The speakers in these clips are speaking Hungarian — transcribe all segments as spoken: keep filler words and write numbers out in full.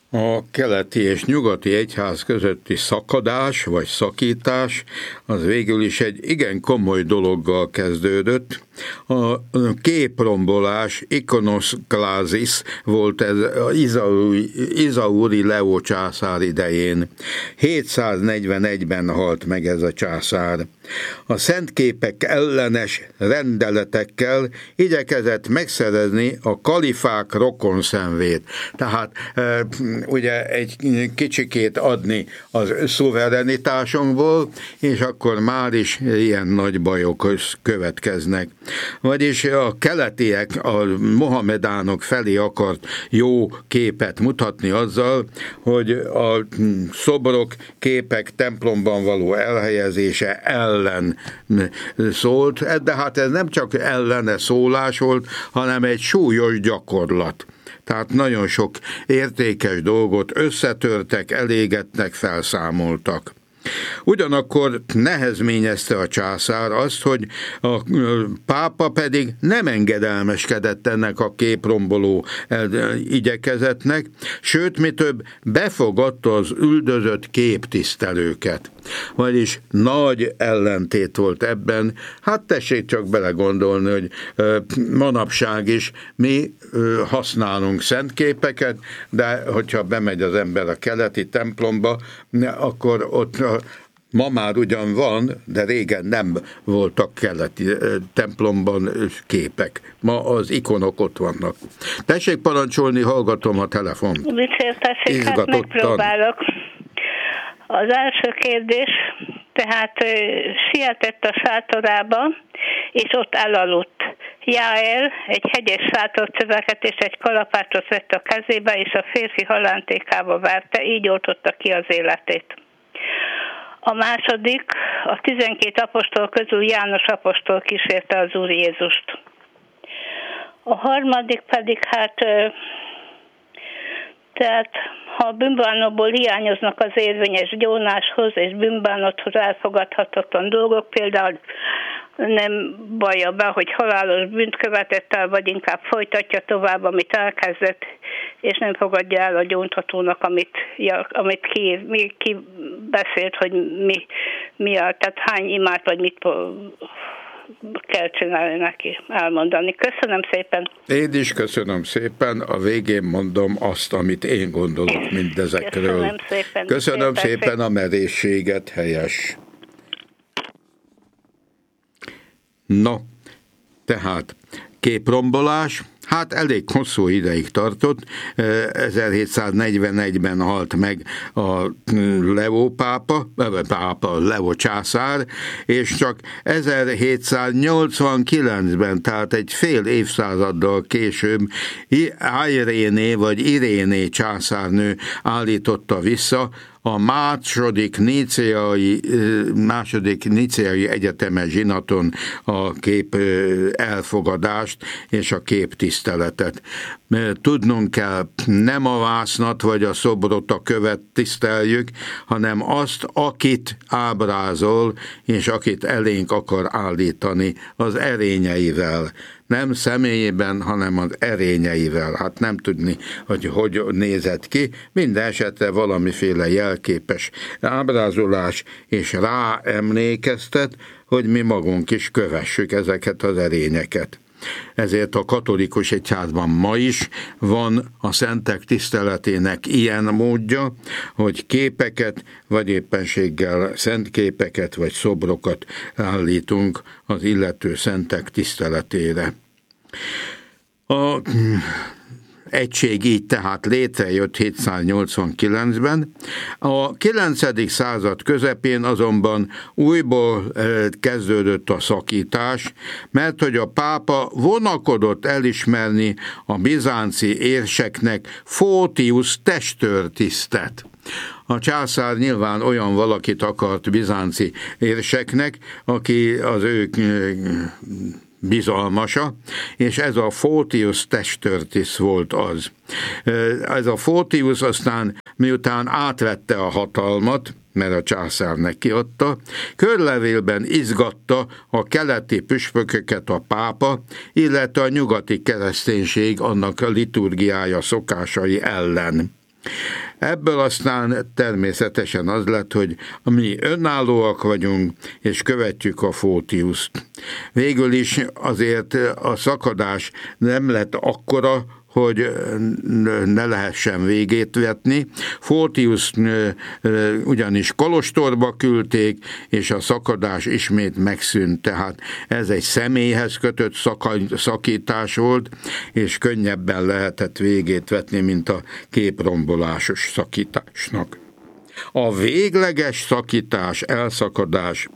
A keleti és nyugati egyház közötti szakadás vagy szakítás az végül is egy igen komoly dologgal kezdődött. A képrombolás, ikonoszklázis volt ez Izauri, Izauri Leó császár idején. hétszáznegyvenegyben halt meg ez a császár. A szentképek ellenes rendeletekkel igyekezett megszerezni a kalifák rokonszenvét. Tehát ugye egy kicsikét adni az szuverenitásunkból, és akkor már is ilyen nagy bajok következnek. Vagyis a keletiek, a mohamedánok felé akart jó képet mutatni azzal, hogy a szobrok, képek templomban való elhelyezése ellen szólt, de hát ez nem csak ellene szólás volt, hanem egy súlyos gyakorlat. Tehát nagyon sok értékes dolgot összetörtek, elégetnek, felszámoltak. Ugyanakkor nehezményezte a császár azt, hogy a pápa pedig nem engedelmeskedett ennek a képromboló igyekezetnek, sőt, mi több, befogadta az üldözött képtisztelőket. Vagyis nagy ellentét volt ebben. Hát tessék csak belegondolni, hogy manapság is mi használunk szentképeket, de hogyha bemegy az ember a keleti templomba, akkor ott ma már ugyan van, de régen nem voltak keleti templomban képek. Ma az ikonok ott vannak. Tessék parancsolni, hallgatom a telefont. Vicceltessék, hát megpróbálok. Az első kérdés, tehát sietett a sátorába, és ott elaludt. Jáel egy hegyes sátorcöveket és egy kalapácsot vett a kezébe, és a férfi halántékába verte, így oltotta ki az életét. A második, a tizenkét apostol közül János apostol kísérte az Úr Jézust. A harmadik pedig, hát, tehát ha a bűnbánatból hiányoznak az érvényes gyónáshoz és bűnbánathoz elfogadhatatlan dolgok, például nem vallja be, hogy halálos bűnt követett el, vagy inkább folytatja tovább, amit elkezdett, és nem fogadja el a gyóntatónak, amit, amit ki, mi, ki beszélt, hogy mi, mi a, tehát hány imát, vagy mit kell csinálni neki, elmondani. Köszönöm szépen. Én is köszönöm szépen, a végén mondom azt, amit én gondolok mindezekről. Köszönöm szépen. Köszönöm szépen, szépen a merészséget, helyes. No, tehát képrombolás, hát elég hosszú ideig tartott, ezerhétszáznegyvenegyben halt meg a Leó pápa, pápa, Leó császár, és csak ezerhétszáznyolcvankilencben, tehát egy fél évszázaddal később Iréné vagy Iréné császárnő állította vissza a második níceai, második níceai egyetemes zsinaton a kép elfogadást és a képtiszteletet. Tudnunk kell, nem a vásznat vagy a szobrot, a követ tiszteljük, hanem azt, akit ábrázol, és akit elénk akar állítani az erényeivel. Nem személyében, hanem az erényeivel. Hát nem tudni, hogy hogy nézett ki. Minden esetre valamiféle jelképes ábrázolás, és rá emlékeztet, hogy mi magunk is kövessük ezeket az erényeket. Ezért a katolikus egyházban ma is van a szentek tiszteletének ilyen módja, hogy képeket, vagy éppenséggel szentképeket, vagy szobrokat állítunk az illető szentek tiszteletére. A egység így tehát létrejött hétszáznyolcvankilencben. A kilencedik század közepén azonban újból kezdődött a szakítás, mert hogy a pápa vonakodott elismerni a bizánci érseknek Fótiusz testőrtisztet. A császár nyilván olyan valakit akart bizánci érseknek, aki az ő bizalmasa, és ez a Fótiusz testőrtiszt volt az. Ez a Fótiusz aztán, miután átvette a hatalmat, mert a császár neki adta, körlevélben izgatta a keleti püspököket a pápa, illetve a nyugati kereszténység annak a liturgiája, szokásai ellen. Ebből aztán természetesen az lett, hogy mi önállóak vagyunk, és követjük a Photiuszt. Végül is azért a szakadás nem lett akkora, hogy ne lehessen végét vetni. Photius ugyanis kolostorba küldték, és a szakadás ismét megszűnt, tehát ez egy személyhez kötött szakítás volt, és könnyebben lehetett végét vetni, mint a képrombolásos szakításnak. A végleges szakítás, elszakadás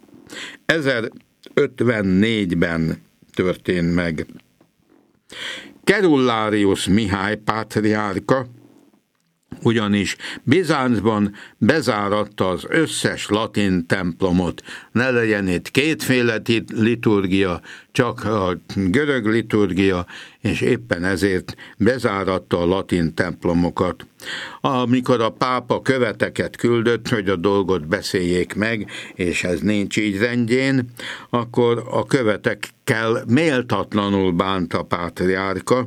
ezerötvennégyben történt meg. Kerulárius Mihály pátriárka ugyanis Bizáncban bezáratta az összes latin templomot. Ne legyen itt kétféle liturgia, csak a görög liturgia, és éppen ezért bezáratta a latin templomokat. Amikor a pápa követeket küldött, hogy a dolgot beszéljék meg, és ez nincs így rendjén, akkor a követekkel méltatlanul bánt a pátriárka,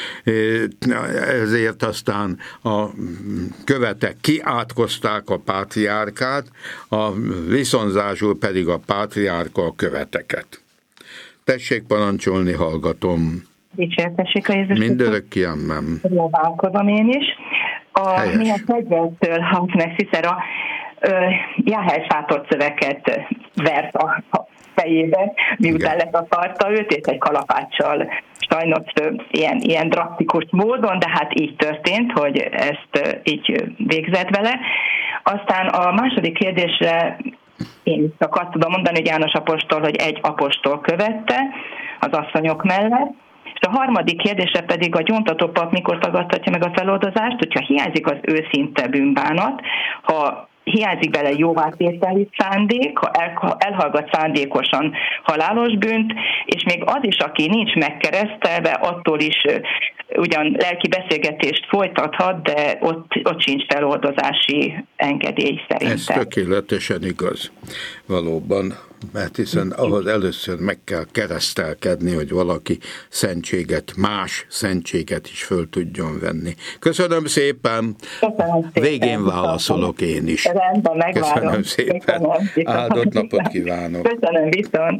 ezért aztán a követek kiátkozták a pátriárkát, a viszonzásul pedig a pátriárka a követeket. Tessék parancsolni, hallgatom. Dicsértessék a Jézus. Mindörökké amen. Próbálkozom én is. A milyen fegyvertől hang meg Cicera Jáhely sátor szöveket vert a fejében, miután letakarta őt, és egy kalapáccsal sajnos ilyen, ilyen drasztikus módon, de hát így történt, hogy ezt így végzett vele. Aztán a második kérdésre én csak azt tudom mondani, hogy János apostol, hogy egy apostol követte az asszonyok mellett, és a harmadik kérdésre pedig a gyóntató pap mikor tagadhatja meg a feloldozást, hogyha hiányzik az őszinte bűnbánat, ha hiányzik bele jóvátételi szándék, ha elhallgat szándékosan halálos bűnt, és még az is, aki nincs megkeresztelve, attól is ugyan lelki beszélgetést folytathat, de ott, ott sincs feloldozási engedély szerintem. Ez tökéletesen igaz, valóban, mert hiszen ahhoz először meg kell keresztelkedni, hogy valaki szentséget, más szentséget is föl tudjon venni. Köszönöm szépen, Köszönöm szépen. Végén válaszolok én is. Rendben, megvárom. Köszönöm szépen, Köszönöm. Áldott napot kívánok. Köszönöm, viszont.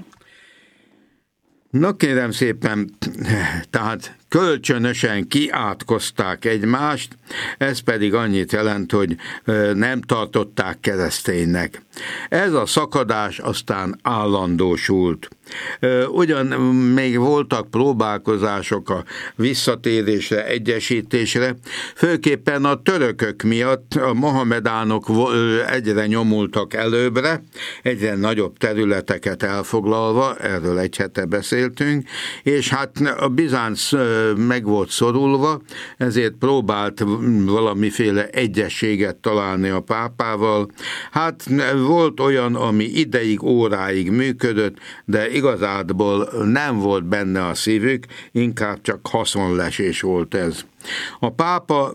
Na kérem szépen, tehát kölcsönösen kiátkozták egymást, ez pedig annyit jelent, hogy nem tartották kereszténynek. Ez a szakadás aztán állandósult. Ugyan még voltak próbálkozások a visszatérésre, egyesítésre, főképpen a törökök miatt a mohamedánok egyre nyomultak előbbre, egyre nagyobb területeket elfoglalva, erről egy hete beszéltünk, és hát a Bizánc meg volt szorulva, ezért próbált valamiféle egyességet találni a pápával. Hát volt olyan, ami ideig, óráig működött, de igazából nem volt benne a szívük, inkább csak haszonlesés volt ez. A pápa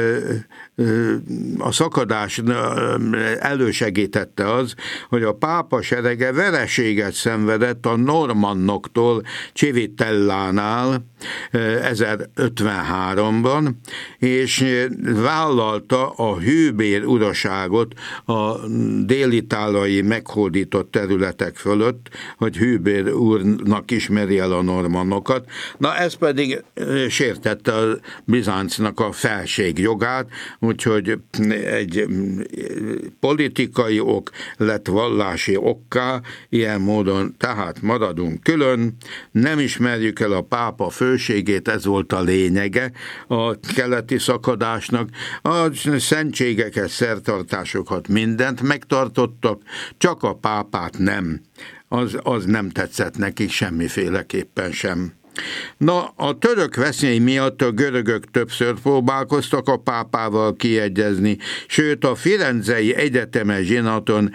a szakadás elősegítette az, hogy a pápa serege vereséget szenvedett a normannoktól Civitellánál ezerötvenháromban, és vállalta a hűbér uraságot a dél-itáliai meghódított területek fölött, hogy hűbér úrnak ismeri el a normannokat. Na ez pedig sértette a Bizáncnak a felségjogát, úgyhogy egy politikai ok lett vallási okká, ilyen módon tehát maradunk külön, nem ismerjük el a pápa főségét, ez volt a lényege a keleti szakadásnak, a szentségeket, szertartásokat, mindent megtartottak, csak a pápát nem, az, az nem tetszett nekik semmiféleképpen sem. Na, a török veszély miatt a görögök többször próbálkoztak a pápával kiegyezni, sőt a Firenzei Egyetemes zsinaton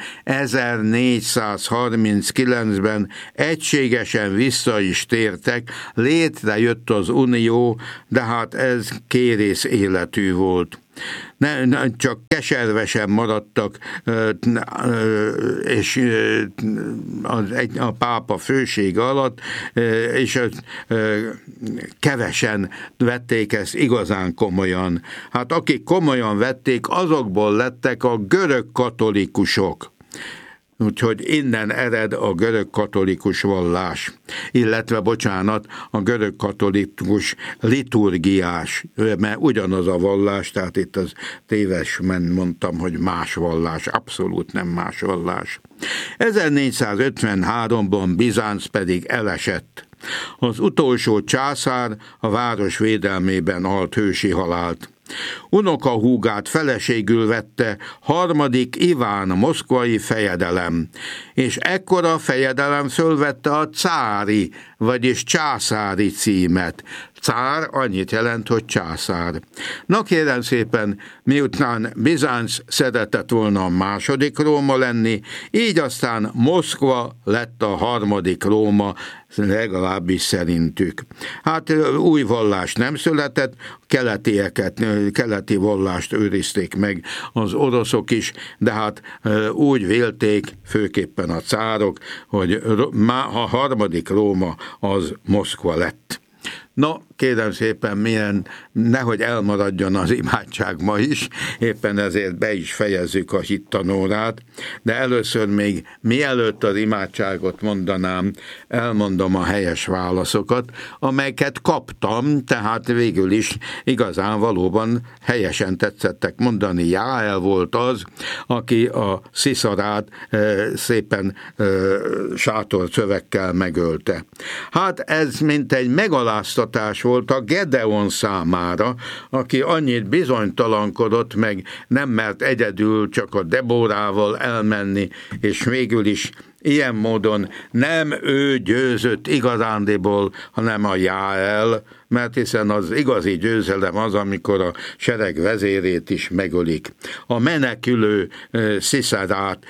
ezernégyszázharminckilencben egységesen vissza is tértek, létrejött az unió, de hát ez kérész életű volt. ne, ne, csak keservesen maradtak, és az, a pápa fősége alatt, és kevesen vették ezt igazán komolyan. Hát akik komolyan vették, azokból lettek a görög katolikusok. Úgyhogy innen ered a görög katolikus vallás, illetve, bocsánat, a görög katolikus liturgiás, mert ugyanaz a vallás, tehát itt az tévesen mondtam, hogy más vallás, abszolút nem más vallás. ezernégyszázötvenháromban Bizánc pedig elesett. Az utolsó császár a város védelmében halt hősi halált. Unokahúgát feleségül vette harmadik Iván moszkvai fejedelem, és ekkora fejedelem fölvette a cári, vagyis császári címet. Cár annyit jelent, hogy császár. Na kérem szépen, miután Bizánc szeretett volna a második Róma lenni, így aztán Moszkva lett a harmadik Róma, legalábbis szerintük. Hát új vallás nem született, keletieket, keleti vallást őrizték meg az oroszok is, de hát úgy vélték, főképpen a cárok, hogy a harmadik Róma az Moszkva lett. No, kérem szépen, milyen, nehogy elmaradjon az imádság ma is, éppen ezért be is fejezzük a hittanórát, de először még mielőtt az imádságot mondanám, elmondom a helyes válaszokat, amelyeket kaptam, tehát végül is igazán valóban helyesen tetszettek mondani. Jáel volt az, aki a Sziszarát e, szépen e, sátorcövekkel megölte. Hát ez mint egy megaláztatás volt a Gedeon számára, aki annyit bizonytalankodott, meg nem mert egyedül csak a Deborával elmenni, és végül is ilyen módon nem ő győzött igazándiból, hanem a Jáel, mert hiszen az igazi győzelem az, amikor a sereg vezérét is megölik. A menekülő Sziszarát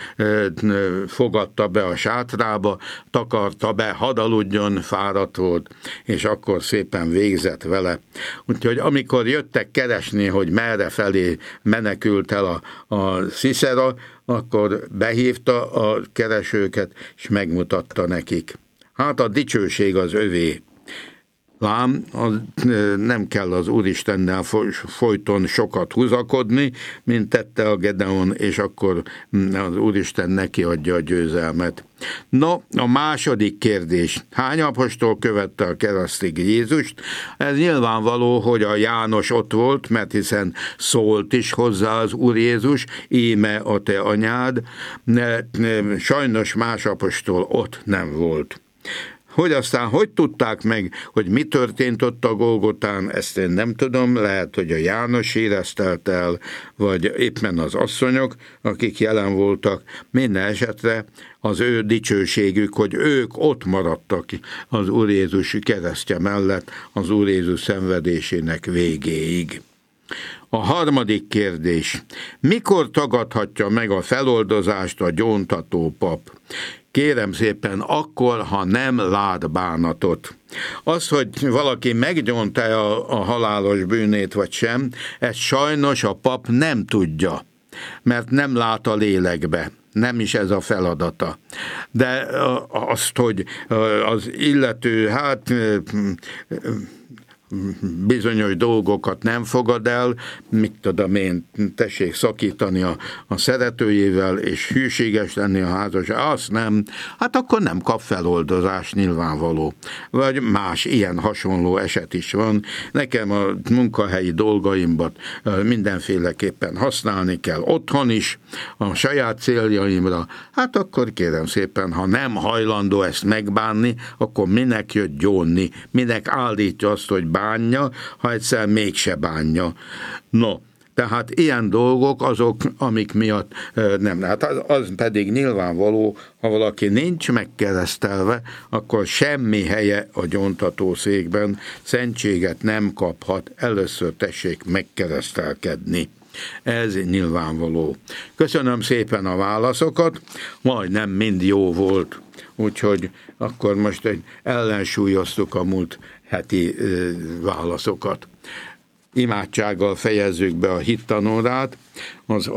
fogadta be a sátrába, takarta be, hadd aludjon, fáradt volt, és akkor szépen végzett vele. Úgyhogy amikor jöttek keresni, hogy merre felé menekült el a, a Sziszara, akkor behívta a keresőket, és megmutatta nekik. Hát a dicsőség az övé. Lám, az, nem kell az Úristennel folyton sokat húzakodni, mint tette a Gedeon, és akkor az Úristen neki adja a győzelmet. No, a második kérdés. Hány apostol követte a keresztig Jézust? Ez nyilvánvaló, hogy a János ott volt, mert hiszen szólt is hozzá az Úr Jézus, íme a te anyád, sajnos más apostol ott nem volt. Hogy aztán hogy tudták meg, hogy mi történt ott a Golgotán, ezt én nem tudom, lehet, hogy a János éreztelt el, vagy éppen az asszonyok, akik jelen voltak, minden esetre az ő dicsőségük, hogy ők ott maradtak az Úr Jézus keresztje mellett az Úr Jézus szenvedésének végéig. A harmadik kérdés. Mikor tagadhatja meg a feloldozást a gyóntató pap? Kérem szépen, akkor, ha nem lát bánatot. Az, hogy valaki meggyónta a, a halálos bűnét vagy sem, ezt sajnos a pap nem tudja, mert nem lát a lélekbe. Nem is ez a feladata. De azt, hogy az illető, hát bizonyos dolgokat nem fogad el, mit tudom én, tessék szakítani a, a szeretőjével, és hűséges lenni a házasság, azt nem, hát akkor nem kap feloldozás, nyilvánvaló. Vagy más ilyen hasonló eset is van. Nekem a munkahelyi dolgaimbat mindenféleképpen használni kell otthon is, a saját céljaimra, hát akkor kérem szépen, ha nem hajlandó ezt megbánni, akkor minek jött gyónni, minek állítja azt, hogy bánja, ha egyszer mégse bánja. No, tehát ilyen dolgok azok, amik miatt nem. Hát az, az pedig nyilvánvaló, ha valaki nincs megkeresztelve, akkor semmi helye a gyóntatószékben, szentséget nem kaphat, először tessék megkeresztelkedni. Ez nyilvánvaló. Köszönöm szépen a válaszokat, majdnem mind jó volt, úgyhogy akkor most egy ellensúlyoztuk a múlt heti válaszokat. imádsággal fejezzük be a hittanórát. Az